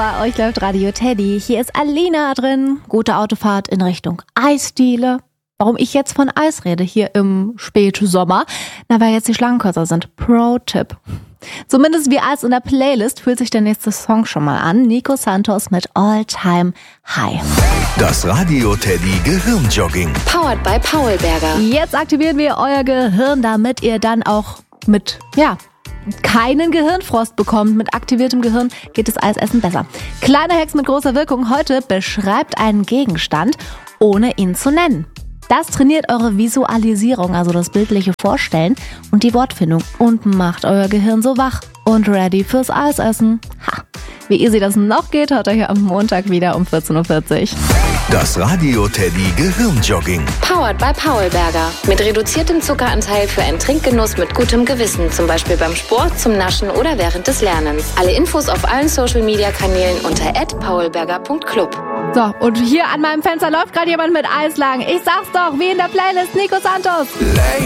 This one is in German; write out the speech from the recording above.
bei euch läuft Radio Teddy. Hier ist Alina drin. Gute Autofahrt in Richtung Eisdiele. Warum ich jetzt von Eis rede, hier im Spätsommer? Na, weil jetzt die Schlangen kürzer sind. Pro-Tipp. Zumindest wie Eis in der Playlist fühlt sich der nächste Song schon mal an. Nico Santos mit All Time High. Das Radio Teddy Gehirnjogging. Powered by Paulberger. Jetzt aktivieren wir euer Gehirn, damit ihr dann auch mit, keinen Gehirnfrost bekommt. Mit aktiviertem Gehirn geht das Eisessen besser. Kleiner Hacks mit großer Wirkung. Heute beschreibt einen Gegenstand, ohne ihn zu nennen. Das trainiert eure Visualisierung, also das bildliche Vorstellen und die Wortfindung und macht euer Gehirn so wach und ready fürs Eisessen. Wie easy das noch geht, hört ihr hier am Montag wieder um 14.40 Uhr. Das Radio Teddy Gehirnjogging. Powered by Paulberger. Mit reduziertem Zuckeranteil für einen Trinkgenuss mit gutem Gewissen. Zum Beispiel beim Sport, zum Naschen oder während des Lernens. Alle Infos auf allen Social-Media-Kanälen unter @paulberger.club. So, und hier an meinem Fenster läuft gerade jemand mit Eis lang. Ich sag's doch, wie in der Playlist Nico Santos.